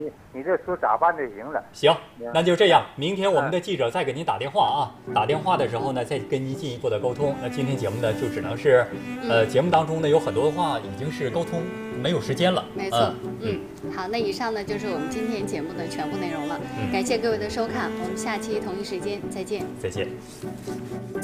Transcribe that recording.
你这书咋办就行了。 行，那就这样，明天我们的记者再给您打电话啊，打电话的时候呢，再跟您进一步的沟通。那今天节目呢，就只能是，节目当中呢有很多的话已经是沟通没有时间了。 没错，好，那以上呢就是我们今天节目的全部内容了，感谢各位的收看，我们下期同一时间再见。 再见。